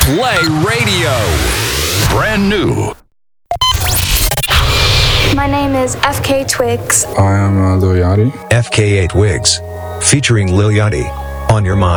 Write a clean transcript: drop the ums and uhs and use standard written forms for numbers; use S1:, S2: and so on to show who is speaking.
S1: Play Radio. Brand new.
S2: My name is FK Twigs.
S3: I am Lil Yachty.
S4: FK8 Wigs, featuring Lil Yachty, On Your Mind.